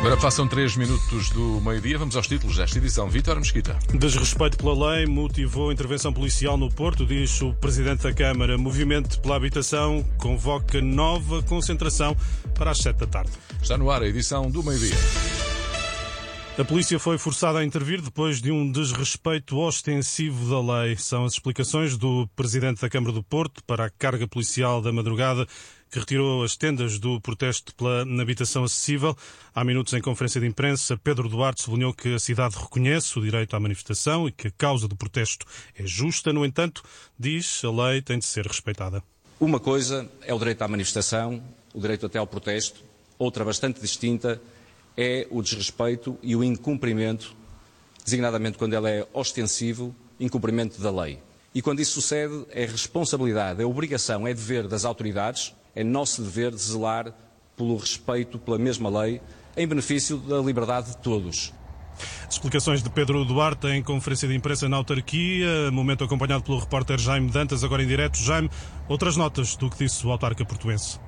Agora passam 3 minutos do meio-dia. Vamos aos títulos desta edição. Vítor Mesquita. Desrespeito pela lei motivou a intervenção policial no Porto, diz o Presidente da Câmara. Movimento pela Habitação convoca nova concentração para as 7 da tarde. Está no ar a edição do meio-dia. A polícia foi forçada a intervir depois de um desrespeito ostensivo da lei. São as explicações do Presidente da Câmara do Porto para a carga policial da madrugada, que retirou as tendas do protesto pela habitação acessível. Há minutos, em conferência de imprensa, Pedro Duarte sublinhou que a cidade reconhece o direito à manifestação e que a causa do protesto é justa. No entanto, diz, a lei tem de ser respeitada. Uma coisa é o direito à manifestação, o direito até ao protesto. Outra, bastante distinta, é o desrespeito e o incumprimento, designadamente quando ele é ostensivo, incumprimento da lei. E quando isso sucede, é responsabilidade, é obrigação, é dever das autoridades, é nosso dever de zelar pelo respeito pela mesma lei, em benefício da liberdade de todos. Explicações de Pedro Duarte em conferência de imprensa na autarquia, momento acompanhado pelo repórter Jaime Dantas, agora em direto. Jaime, outras notas do que disse o autarca portuense?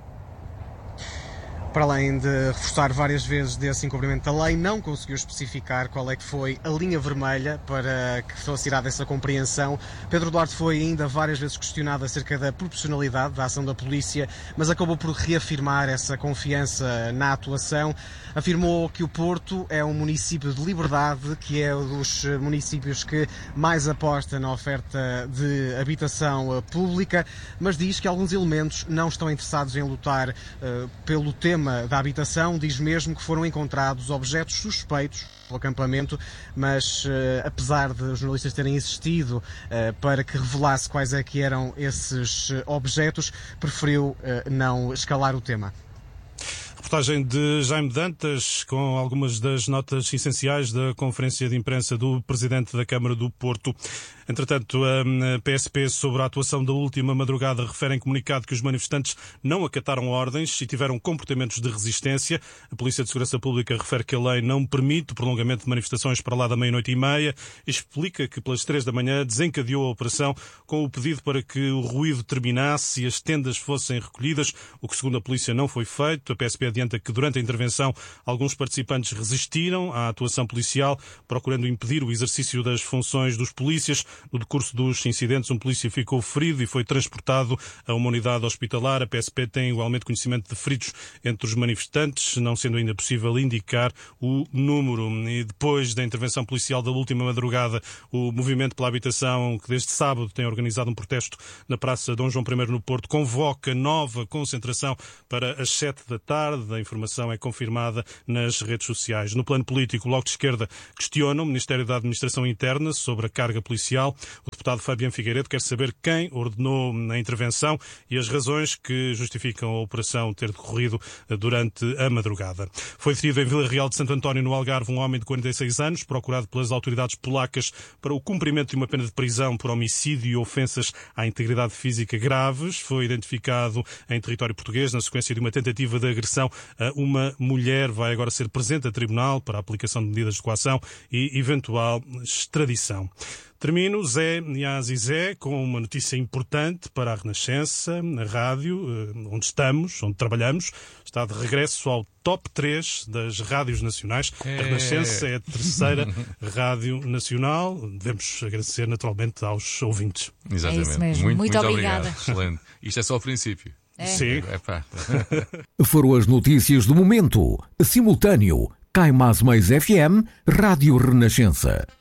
Para além de reforçar várias vezes desse incumprimento da lei, não conseguiu especificar qual é que foi a linha vermelha para que fosse tirada essa compreensão. Pedro Duarte foi ainda várias vezes questionado acerca da proporcionalidade da ação da polícia, mas acabou por reafirmar essa confiança na atuação. Afirmou que o Porto é um município de liberdade, que é um dos municípios que mais aposta na oferta de habitação pública, mas diz que alguns elementos não estão interessados em lutar pelo tema da habitação. Diz mesmo que foram encontrados objetos suspeitos pelo acampamento, mas apesar de os jornalistas terem insistido para que revelasse quais é que eram esses objetos, preferiu não escalar o tema. Reportagem de Jaime Dantas com algumas das notas essenciais da conferência de imprensa do Presidente da Câmara do Porto. Entretanto, a PSP, sobre a atuação da última madrugada, refere em comunicado que os manifestantes não acataram ordens e tiveram comportamentos de resistência. A Polícia de Segurança Pública refere que a lei não permite o prolongamento de manifestações para lá da meia-noite e meia. Explica que pelas 3 da manhã desencadeou a operação com o pedido para que o ruído terminasse e as tendas fossem recolhidas, o que, segundo a Polícia, não foi feito. A PSP adianta que durante a intervenção alguns participantes resistiram à atuação policial, procurando impedir o exercício das funções dos polícias. No decurso dos incidentes, um polícia ficou ferido e foi transportado a uma unidade hospitalar. A PSP tem igualmente conhecimento de feridos entre os manifestantes, não sendo ainda possível indicar o número. E depois da intervenção policial da última madrugada, o Movimento pela Habitação, que desde sábado tem organizado um protesto na Praça Dom João I no Porto, convoca nova concentração para as 7 da tarde. A informação é confirmada nas redes sociais. No plano político, o Bloco de Esquerda questiona o Ministério da Administração Interna sobre a carga policial. O deputado Fabiano Figueiredo quer saber quem ordenou a intervenção e as razões que justificam a operação ter decorrido durante a madrugada. Foi detido em Vila Real de Santo António, no Algarve, um homem de 46 anos, procurado pelas autoridades polacas para o cumprimento de uma pena de prisão por homicídio e ofensas à integridade física graves. Foi identificado em território português na sequência de uma tentativa de agressão a uma mulher. Vai agora ser presente a tribunal para a aplicação de medidas de coação e eventual extradição. Termino, Zé e Zé, com uma notícia importante para a Renascença, na rádio, onde estamos, onde trabalhamos. Está de regresso ao top 3 das rádios nacionais. A Renascença é a terceira rádio nacional. Devemos agradecer naturalmente aos ouvintes. Exatamente. É isso mesmo. Muito obrigada. Excelente. Isto é só o princípio. Sim. Foram as notícias do momento. Simultâneo. Caimás Mais FM, Rádio Renascença.